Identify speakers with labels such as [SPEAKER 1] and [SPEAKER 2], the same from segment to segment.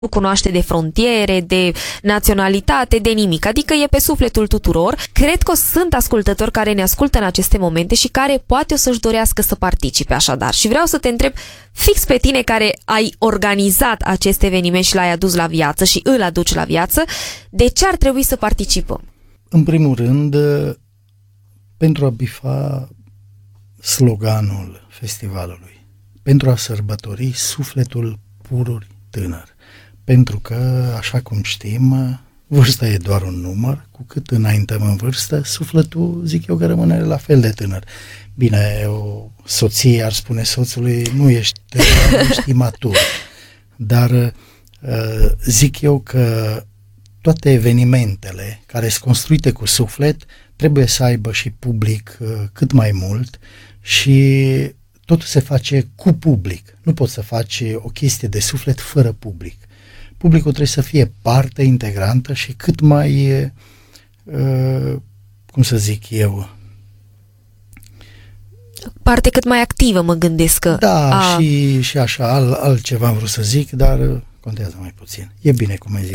[SPEAKER 1] nu cunoaște de frontiere, de naționalitate, de nimic, adică e pe sufletul tuturor. Cred că sunt ascultători care ne ascultă în aceste momente și care poate o să-și dorească să participe așadar. Și vreau să te întreb fix pe tine care ai organizat acest eveniment și l-ai adus la viață și îl aduci la viață, de ce ar trebui să participăm?
[SPEAKER 2] În primul rând, pentru a bifa sloganul festivalului, pentru a sărbători sufletul pururi tânăr. Pentru că, așa cum știm, vârsta e doar un număr, cu cât înaintăm în vârstă, sufletul, zic eu, că rămâne la fel de tânăr. Bine, o soție ar spune soțului, nu ești imatur, dar zic eu că toate evenimentele care sunt construite cu suflet trebuie să aibă și public cât mai mult și totul se face cu public. Nu poți să faci o chestie de suflet fără public. Publicul trebuie să fie parte integrantă și cât mai, cum să zic eu...
[SPEAKER 1] Parte cât mai activă, mă gândesc că...
[SPEAKER 2] Da, și așa, altceva am vrut să zic, dar contează mai puțin. E bine cum ai zis.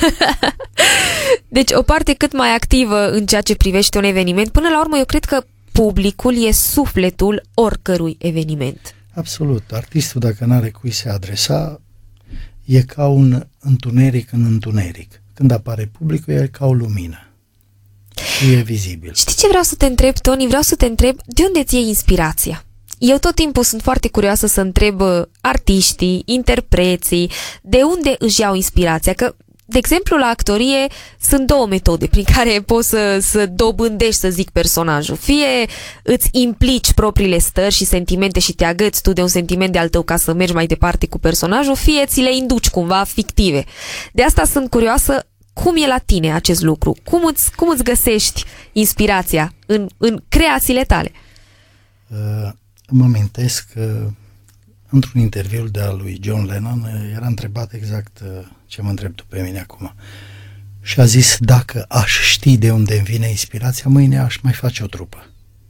[SPEAKER 1] Deci o parte cât mai activă în ceea ce privește un eveniment. Până la urmă, eu cred că publicul e sufletul oricărui eveniment.
[SPEAKER 2] Absolut. Artistul, dacă n-are cui se adresa, e ca un întuneric în întuneric. Când apare publicul, e ca o lumină. Și e vizibil.
[SPEAKER 1] Știi ce vreau să te întreb, Toni? Vreau să te întreb de unde ți iei inspirația? Eu tot timpul sunt foarte curioasă să întreb artiștii, interpreții, de unde își iau inspirația? Că, de exemplu, la actorie sunt două metode prin care poți să dobândești, să zic, personajul. Fie îți implici propriile stări și sentimente și te agăți tu de un sentiment de-al tău ca să mergi mai departe cu personajul, fie ți le induci cumva fictive. De asta sunt curioasă, cum e la tine acest lucru? Cum îți găsești inspirația în creațiile tale?
[SPEAKER 2] Mă amintesc că într-un interviu de-al lui John Lennon era întrebat exact ce mă întreb tu pe mine acum. Și a zis, dacă aș ști de unde îmi vine inspirația, mâine aș mai face o trupă.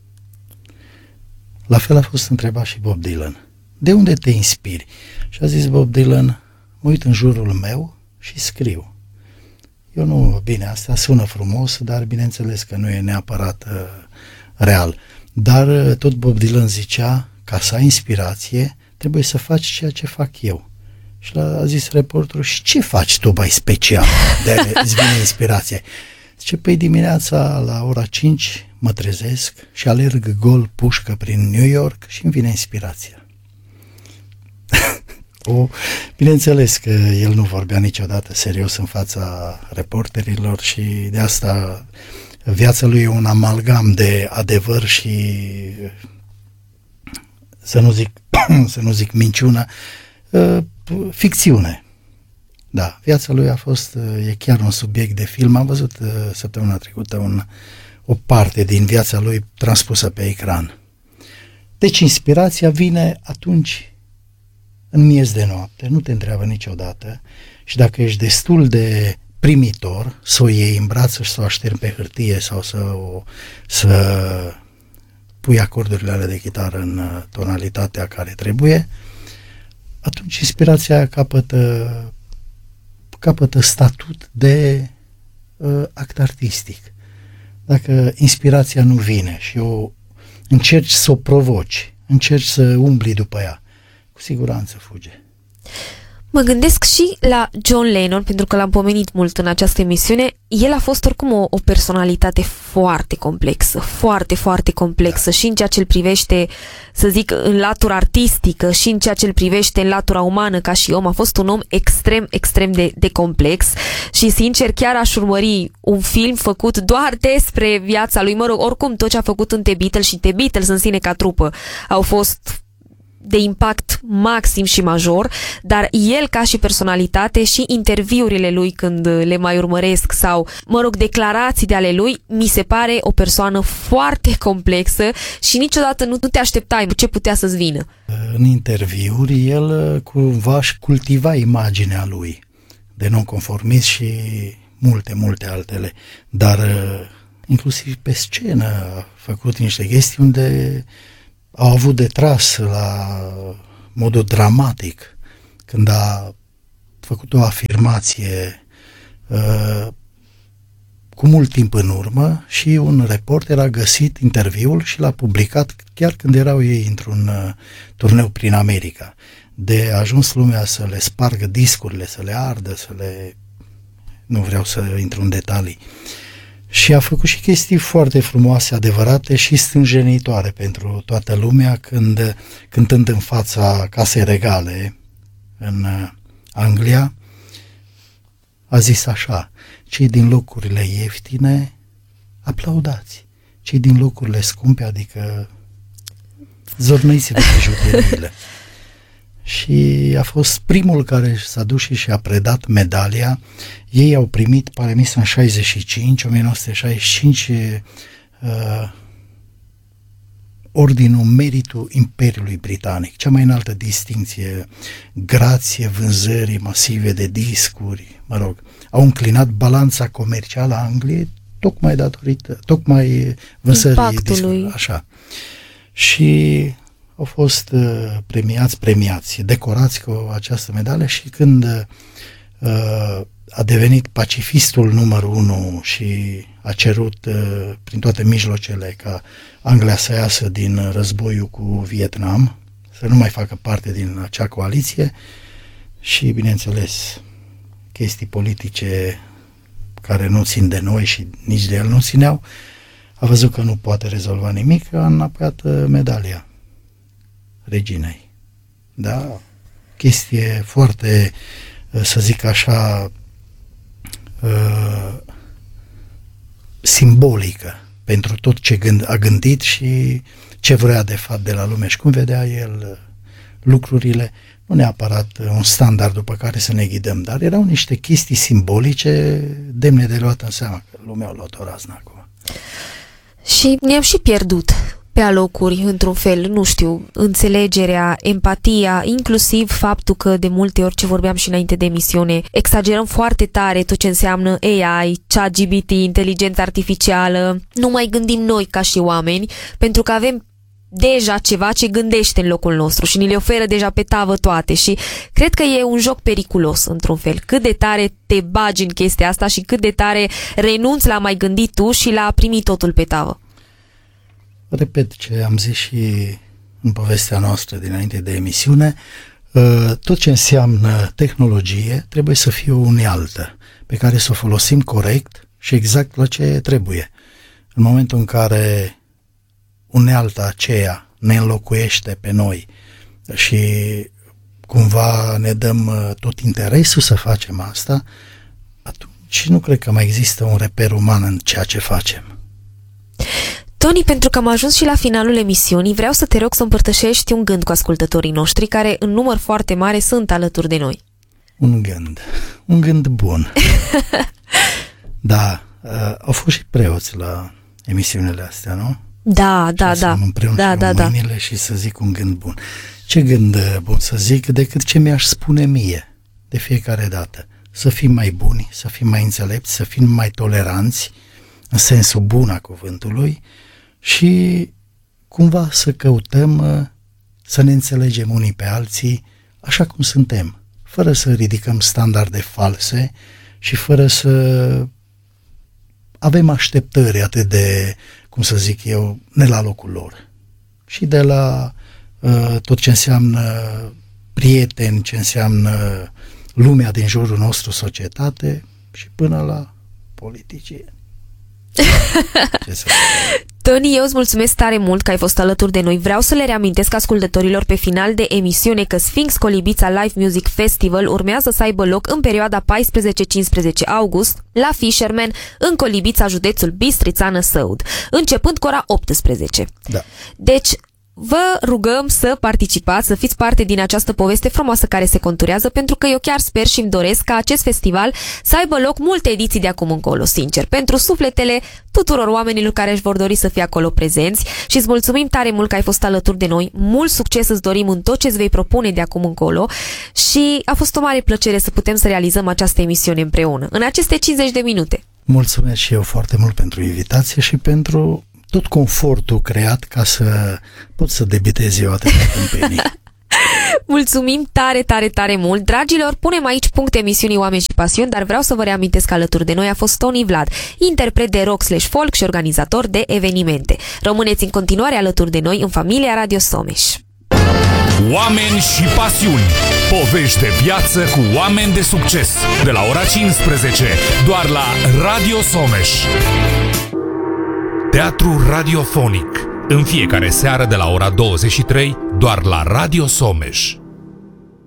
[SPEAKER 2] La fel a fost întrebat și Bob Dylan. De unde te inspiri? Și a zis Bob Dylan, mă uit în jurul meu și scriu. Eu nu, bine, asta sună frumos, dar bineînțeles că nu e neapărat real. Dar tot Bob Dylan zicea, ca să ai inspirație, trebuie să faci ceea ce fac eu. Și a zis reporterul, și ce faci tu mai special de îți vine inspirație? Zice, păi dimineața la ora 5 mă trezesc și alerg gol pușcă prin New York și îmi vine inspirația. Bineînțeles că el nu vorbea niciodată serios în fața reporterilor și de asta viața lui e un amalgam de adevăr și să nu zic minciună, ficțiune. Da, viața lui a fost, e chiar un subiect de film. Am văzut săptămâna trecută o parte din viața lui transpusă pe ecran. Deci inspirația vine atunci în miez de noapte, nu te întreabă niciodată și dacă ești destul de primitor, să o iei în braț și să o așterni pe hârtie sau să pui acordurile alea de chitară în tonalitatea care trebuie, atunci inspirația capătă statut de act artistic. Dacă inspirația nu vine și încerci să o provoci, încerci să umbli după ea, cu siguranță fuge.
[SPEAKER 1] Mă gândesc și la John Lennon, pentru că l-am pomenit mult în această emisiune. El a fost oricum o personalitate foarte complexă, foarte, foarte complexă, da. Și în ceea ce îl privește, să zic, în latura artistică și în ceea ce îl privește în latura umană ca și om. A fost un om extrem, extrem de complex și, sincer, chiar aș urmări un film făcut doar despre viața lui. Mă rog, oricum, tot ce a făcut în The Beatles și The Beatles în sine ca trupă au fost de impact maxim și major, dar el ca și personalitate și interviurile lui când le mai urmăresc sau, mă rog, declarații de ale lui, mi se pare o persoană foarte complexă și niciodată nu te așteptai ce putea să-ți vină.
[SPEAKER 2] În interviuri el cumva își cultiva imaginea lui de nonconformist și multe altele, dar inclusiv pe scenă a făcut niște chestii unde au avut de tras la modul dramatic, când a făcut o afirmație cu mult timp în urmă și un reporter a găsit interviul și l-a publicat chiar când erau ei într-un turneu prin America. De a ajuns lumea să le spargă discurile, să le ardă, nu vreau să intru în detalii. Și a făcut și chestii foarte frumoase, adevărate și stânjenitoare pentru toată lumea cântând în fața Casei Regale în Anglia, a zis așa: cei din locurile ieftine aplaudați, cei din locurile scumpe, adică zornăiți-vă pe juderiile. Și a fost primul care s-a dus și a predat medalia. Ei au primit, pare mi în 1965, Ordinul Meritul Imperiului Britanic, cea mai înaltă distinție, grație vânzării masive de discuri, au înclinat balanța comercială a Angliei tocmai vânzării discuri, așa. Și au fost premiați, decorați cu această medalie și când a devenit pacifistul numărul 1 și a cerut prin toate mijlocele ca Anglia să iasă din războiul cu Vietnam, să nu mai facă parte din acea coaliție și, bineînțeles, chestii politice care nu țin de noi și nici de el nu țineau, a văzut că nu poate rezolva nimic, a înapoiat medalia reginei. Da? Chestie foarte, să zic așa, simbolică pentru tot ce a gândit și ce vrea de fapt de la lume și cum vedea el lucrurile, nu neapărat un standard după care să ne ghidăm, dar erau niște chestii simbolice demne de luat în seama, că lumea a luat o raznă acum.
[SPEAKER 1] Și ne-am și pierdut pe alocuri, într-un fel, nu știu, înțelegerea, empatia, inclusiv faptul că de multe ori, ce vorbeam și înainte de emisiune, exagerăm foarte tare tot ce înseamnă AI, ChatGPT, inteligența artificială, nu mai gândim noi ca și oameni, pentru că avem deja ceva ce gândește în locul nostru și ni le oferă deja pe tavă toate și cred că e un joc periculos, într-un fel. Cât de tare te bagi în chestia asta și cât de tare renunți la a mai gândi tu și la a primi totul pe tavă.
[SPEAKER 2] Repet ce am zis și în povestea noastră dinainte de emisiune, tot ce înseamnă tehnologie trebuie să fie o unealtă pe care să o folosim corect și exact la ce trebuie. În momentul în care unealta aceea ne înlocuiește pe noi și cumva ne dăm tot interesul să facem asta, atunci nu cred că mai există un reper uman în ceea ce facem.
[SPEAKER 1] Tony, pentru că am ajuns și la finalul emisiunii, vreau să te rog să împărtășești un gând cu ascultătorii noștri, care în număr foarte mare sunt alături de noi.
[SPEAKER 2] Un gând bun. Da, au fost și preoți la emisiunile astea, nu?
[SPEAKER 1] Da.
[SPEAKER 2] Să împreună mâinile și să zic un gând bun. Ce gând bun să zic decât ce mi-aș spune mie de fiecare dată? Să fim mai buni, să fim mai înțelepți, să fim mai toleranți, în sensul bun a cuvântului, și cumva să căutăm să ne înțelegem unii pe alții așa cum suntem, fără să ridicăm standarde false și fără să avem așteptări atât de, cum să zic eu, ne la locul lor. Și de la tot ce înseamnă prieteni, ce înseamnă lumea din jurul nostru, societate, și până la politicieni.
[SPEAKER 1] Tony, eu îți mulțumesc tare mult că ai fost alături de noi. Vreau să le reamintesc ascultătorilor pe final de emisiune că Sphinx Colibița Live Music Festival urmează să aibă loc în perioada 14-15 august la Fisherman, în Colibița, județul Bistrița, Năsăud, începând cu ora 18.
[SPEAKER 2] Da.
[SPEAKER 1] Deci, vă rugăm să participați, să fiți parte din această poveste frumoasă care se conturează, pentru că eu chiar sper și îmi doresc ca acest festival să aibă loc multe ediții de acum încolo, sincer, pentru sufletele tuturor oamenilor care își vor dori să fie acolo prezenți, și îți mulțumim tare mult că ai fost alături de noi. Mult succes îți dorim în tot ce îți vei propune de acum încolo și a fost o mare plăcere să putem să realizăm această emisiune împreună, în aceste 50 de minute.
[SPEAKER 2] Mulțumesc și eu foarte mult pentru invitație și pentru tot confortul creat ca să pot să debitez eu atâtea tâmpenii.
[SPEAKER 1] Mulțumim tare, tare, tare mult. Dragilor, punem aici punct emisiunii Oameni și Pasiuni, dar vreau să vă reamintesc că alături de noi a fost Tony Vlad, interpret de rock/folk și organizator de evenimente. Rămâneți în continuare alături de noi în familia Radio Someș.
[SPEAKER 3] Oameni și Pasiuni. Povești de viață cu oameni de succes. De la ora 15, doar la Radio Someș. Teatru radiofonic. În fiecare seară de la ora 23, doar la Radio Someș.